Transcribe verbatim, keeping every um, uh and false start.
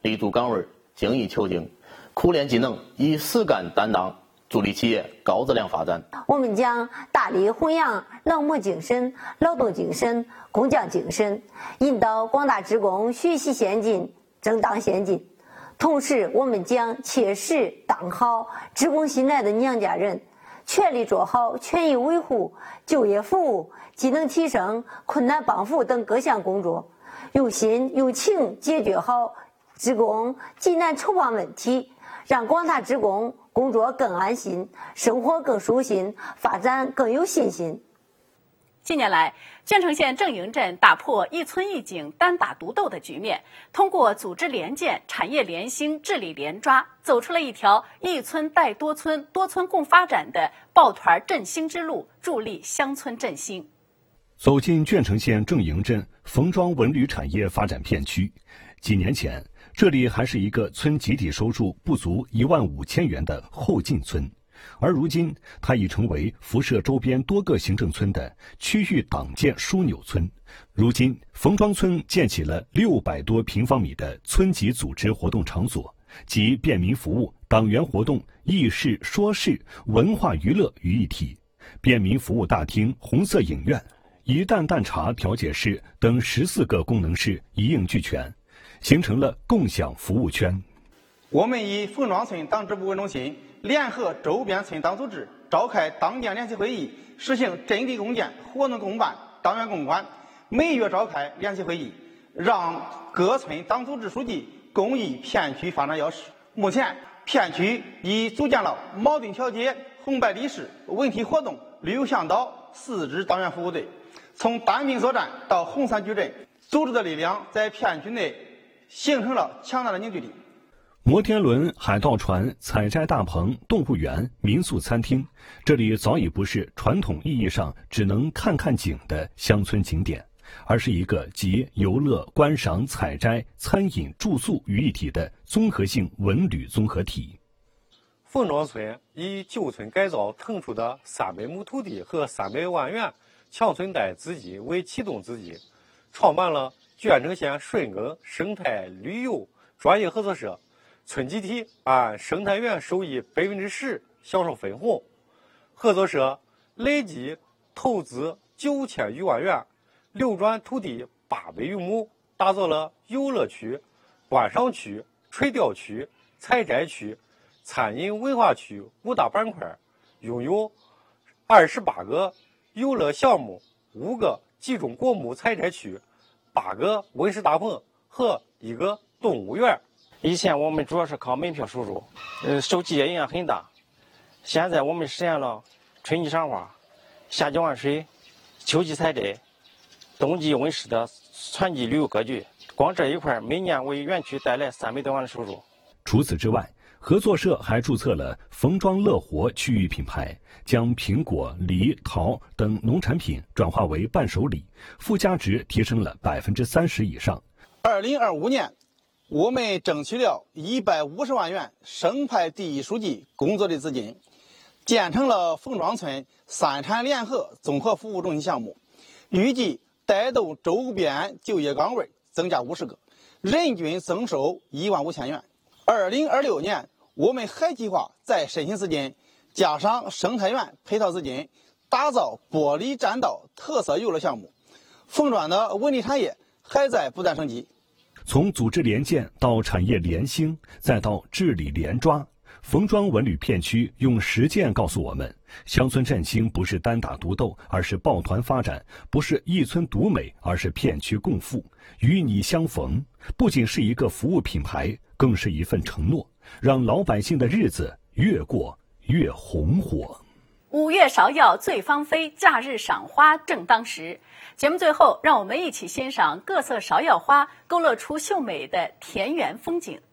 立足岗位，精益求精，苦练技能，以实干担当，助力企业高质量发展。 我们将大力弘扬劳模精神、劳动精神、工匠精神，引导广大职工学习先进、争当先进。同时，我们将切实当好职工新来的娘家人，全力做好权益维护、就业服务、技能提升、困难帮扶等各项工作，用心用情解决好职工急难愁帮问题，让广大职工工作更安心，生活更舒心，发展更有信心。 近年来，鄄城县正营镇打破一村一景单打独斗的局面，通过组织联建、产业联兴、治理联抓，走出了一条一村带多村、多村共发展的抱团振兴之路，助力乡村振兴。 走进鄄城县正营镇冯庄文旅产业发展片区，几年前，这里还是一个村集体收入不足一万五千元的后进村。而如今，它已成为辐射周边多个行政村的区域党建枢纽村。如今，冯庄村建起了六百多平方米的村级组织活动场所，集便民服务、党员活动、议事、说事、文化娱乐于一体。便民服务大厅、红色影院、一担担茶调解室等十四个功能室一应俱全，形成了共享服务圈。 我们以冯庄村党支部为中心，联合周边村党组织，召开党建联席会议，实行阵地共建、活动共办、党员共管，每月召开联席会议，让各村党组织书记公议片区发展要事。目前，片区已组建了矛盾调解、红白理事、文体活动、旅游向导四支党员服务队，从单兵作战到红伞矩阵，组织的力量在片区内形成了强大的凝聚力。 摩天轮、海盗船、采摘大棚、动物园、民宿餐厅，这里早已不是传统意义上只能看看景的乡村景点，而是一个集游乐、观赏、采摘、餐饮、住宿于一体的综合性文旅综合体。 冯庄村以旧村改造腾出的三百亩土地和三百万元强村贷资金为启动资金，创办了鄄城县顺耕生态旅游专业合作社。村集体按生态园收益百分之十享受分红，合作社累计投资九千余万元，流转土地八百余亩，打造了游乐区、观赏区、垂钓区、采摘区、餐饮文化区五大板块，拥有二十八个游乐项目、五个集中果木采摘区、八个温室大棚和一个动物园。 以前我们主要是靠门票收入，呃，受季节影响很大。现在我们实现了春季赏花、夏季玩水、秋季采摘、冬季温室的全季旅游格局。光这一块每年为园区带来三百多万的收入。 除此之外，合作社还注册了冯庄乐活区域品牌，将苹果、梨、桃等农产品转化为伴手礼，附加值提升了百分之三十以上。 二零二五年。我们争取了一百五十万元省派第一书记工作的资金，建成了冯庄村三产联合综合服务中心项目，预计带动周边就业岗位增加五十个，人均增收一万五千元。二零二六年，我们还计划再申请资金，加上生态园配套资金，打造玻璃栈道特色游乐项目。冯庄的文旅产业还在不断升级。 从组织联建到产业联兴，再到治理联抓，冯庄文旅片区用实践告诉我们，乡村振兴不是单打独斗，而是抱团发展；不是一村独美，而是片区共富。与你相逢，不仅是一个服务品牌，更是一份承诺，让老百姓的日子越过越红火。 五月芍药醉芳菲，假日赏花正当时。节目最后，让我们一起欣赏各色芍药花勾勒出秀美的田园风景。